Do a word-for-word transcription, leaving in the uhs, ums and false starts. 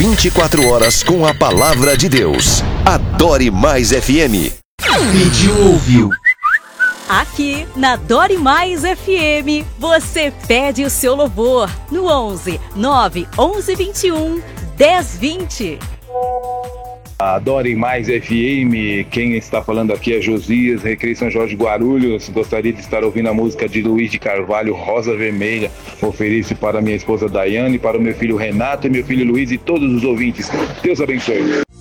vinte e quatro horas com a palavra de Deus. Adore Mais F M. Pediu, ouviu. Aqui na Adore Mais F M, você pede o seu louvor no onze, nove, onze, vinte e um, dez, vinte. Adore Mais F M, quem está falando aqui é Josias, Recreio São Jorge Guarulhos. Gostaria de estar ouvindo a música de Luiz de Carvalho, Rosa Vermelha. Ofereço para minha esposa Daiane, para o meu filho Renato e meu filho Luiz e todos os ouvintes. Deus abençoe.